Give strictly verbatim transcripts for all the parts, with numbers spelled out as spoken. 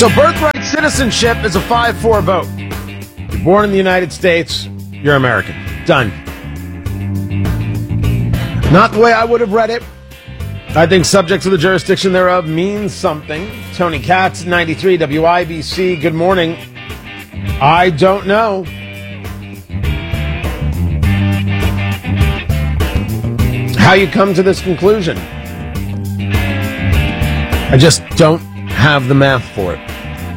So birthright citizenship is a five four vote. You're born in the United States, you're American. Done. Not the way I would have read it. I think subject to the jurisdiction thereof means something. Tony Katz, ninety-three W I B C, good morning. I don't know. How you come to this conclusion? I just don't have the math for it.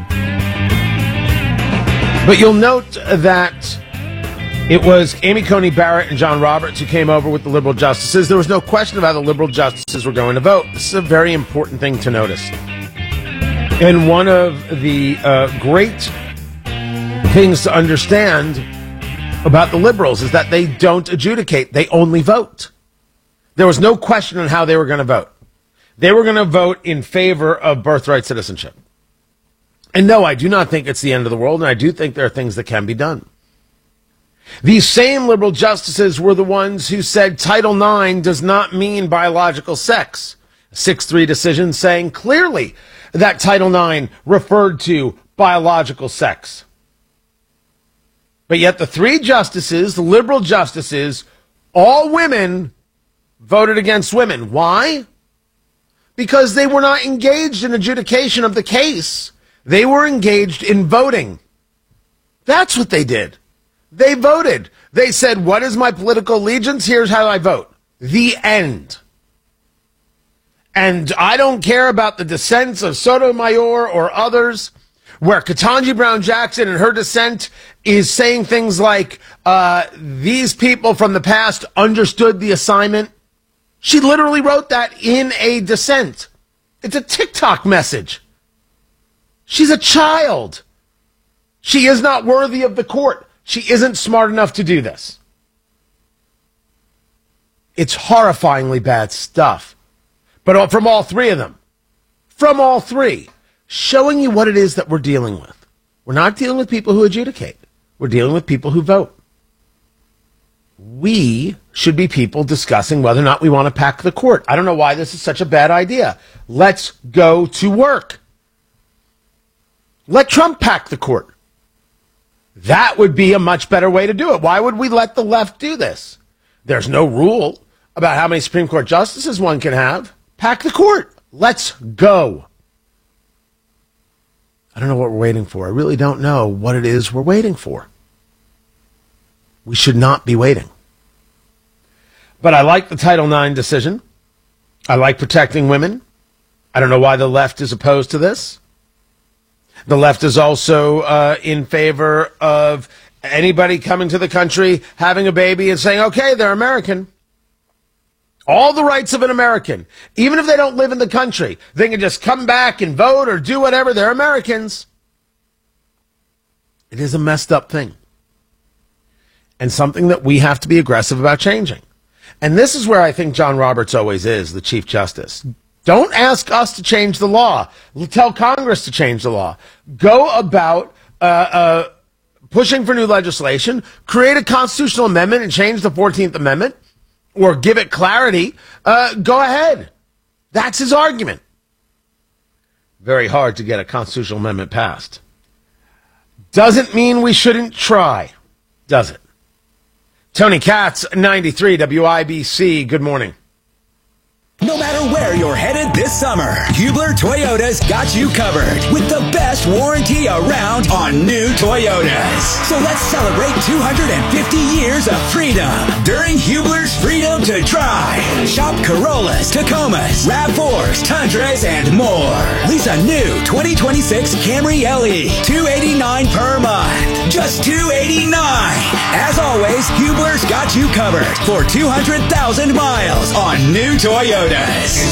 But you'll note that it was Amy Coney Barrett and John Roberts who came over with the liberal justices. There was no question of how the liberal justices were going to vote. This is a very important thing to notice. And one of the uh, great things to understand about the liberals is that they don't adjudicate. They only vote. There was no question on how they were going to vote. They were going to vote in favor of birthright citizenship. And no, I do not think it's the end of the world, and I do think there are things that can be done. These same liberal justices were the ones who said Title nine does not mean biological sex. A six three decision saying clearly that Title nine referred to biological sex. But yet the three justices, the liberal justices, all women, voted against women. Why? Because they were not engaged in adjudication of the case. They were engaged in voting. That's what they did. They voted. They said, what is my political allegiance? Here's how I vote. The end. And I don't care about the dissents of Sotomayor or others, where Ketanji Brown Jackson in her dissent is saying things like, uh, these people from the past understood the assignment. She literally wrote that in a dissent. It's a TikTok message. She's a child. She is not worthy of the court. She isn't smart enough to do this. It's horrifyingly bad stuff. But from all three of them, from all three, showing you what it is that we're dealing with. We're not dealing with people who adjudicate. We're dealing with people who vote. We should be people discussing whether or not we want to pack the court. I don't know why this is such a bad idea. Let's go to work. Let Trump pack the court. That would be a much better way to do it. Why would we let the left do this? There's no rule about how many Supreme Court justices one can have. Pack the court. Let's go. I don't know what we're waiting for. I really don't know what it is we're waiting for. We should not be waiting. But I like the Title nine decision. I like protecting women. I don't know why the left is opposed to this. The left is also uh, in favor of anybody coming to the country, having a baby, and saying, okay, they're American. All the rights of an American. Even if they don't live in the country, they can just come back and vote or do whatever. They're Americans. It is a messed up thing. And something that we have to be aggressive about changing. And this is where I think John Roberts always is, the Chief Justice. Don't ask us to change the law. Tell Congress to change the law. Go about uh, uh, pushing for new legislation, create a constitutional amendment and change the fourteenth Amendment, or give it clarity. Uh, go ahead. That's his argument. Very hard to get a constitutional amendment passed. Doesn't mean we shouldn't try, does it? Tony Katz, ninety-three W I B C, good morning. No matter where you're headed this summer, Hubler Toyota's got you covered with the best warranty around on new Toyotas. So let's celebrate two hundred fifty years of freedom during Hubler's Freedom to Drive. Shop Corollas, Tacomas, RAV fours, Tundras, and more. Lease a new twenty twenty-six Camry L E, two hundred eighty-nine dollars per month. Just two hundred eighty-nine dollars. As always, Hubler's got you covered for two hundred thousand miles on new Toyotas.